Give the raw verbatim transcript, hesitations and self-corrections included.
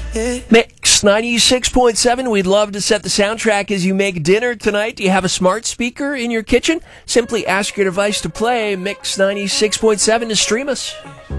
Mix ninety-six point seven. We'd love to set the soundtrack as you make dinner tonight. Do you have a smart speaker in your kitchen? Simply ask your device to play Mix ninety-six point seven to stream us.